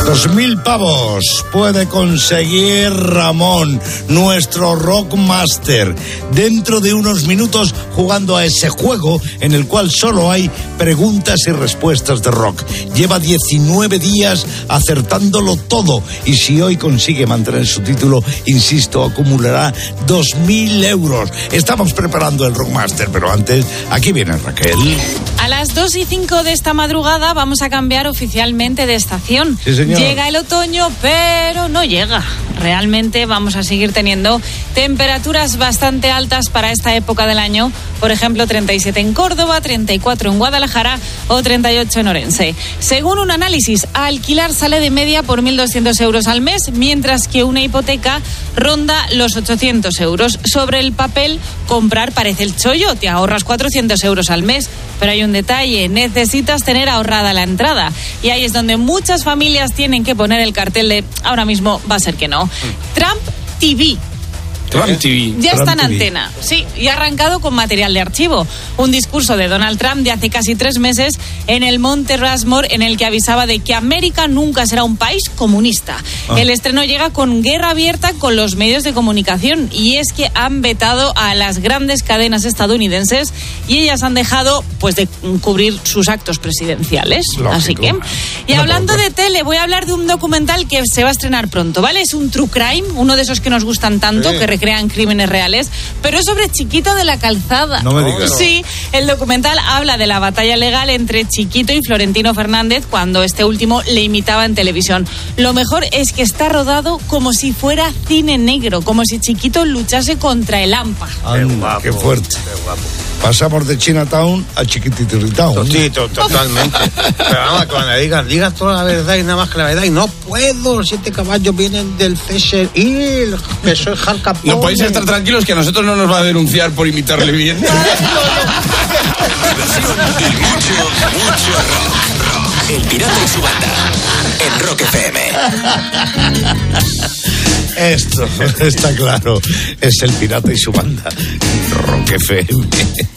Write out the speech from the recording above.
2.000 pavos puede conseguir Ramón, nuestro Rockmaster, dentro de unos minutos jugando a ese juego en el cual solo hay preguntas y respuestas de rock. Lleva 19 días acertándolo todo y si hoy consigue mantener su título, insisto, acumulará 2.000 euros. Estamos preparando el Rockmaster, pero antes, aquí viene Raquel. A las 2:05 de esta madrugada vamos a cambiar oficialmente de estación. Sí, señor. Llega el otoño, pero no llega. Realmente vamos a seguir teniendo temperaturas bastante altas para esta época del año. Por ejemplo, 37 en Córdoba, 34 en Guadalajara o 38 en Orense. Según un análisis, alquilar sale de media por 1.200 euros al mes, mientras que una hipoteca ronda los 800 euros. Sobre el papel, comprar parece el chollo, te ahorras 400 euros al mes. Pero hay un detalle, necesitas tener ahorrada la entrada. Y ahí es donde muchas familias tienen que poner el cartel de ahora mismo va a ser que no. Trump TV. Trump TV. Ya está en TV. antena, sí, y ha arrancado con material de archivo. Un discurso de Donald Trump de hace casi 3 meses en el Monte Rushmore, en el que avisaba de que América nunca será un país comunista. El estreno llega con guerra abierta con los medios de comunicación, y es que han vetado a las grandes cadenas estadounidenses y ellas han dejado pues de cubrir sus actos presidenciales. Lógico. Así que, y hablando de tele, voy a hablar de un documental que se va a estrenar pronto, ¿vale? Es un true crime, uno de esos que nos gustan tanto, Sí. que recrean crímenes reales, pero es sobre Chiquito de la Calzada. No me digas. Sí, el documental habla de la batalla legal entre Chiquito y Florentino Fernández cuando este último le imitaba en televisión. Lo mejor es que está rodado como si fuera cine negro, como si Chiquito luchase contra el AMPA. Anda, qué fuerte. Qué guapo. Pasamos de Chinatown a Chiquititiritown. Sí, totalmente. Pero vamos, cuando digas toda la verdad y nada más que la verdad. Y no puedo, los 7 caballos vienen del César Hill, que soy Al Capone. No podéis estar tranquilos que a nosotros no nos va a denunciar por imitarle bien. Mucho rock. El Pirata y su banda. En Rock FM. Esto está claro. Es el Pirata y su banda. Rock FM.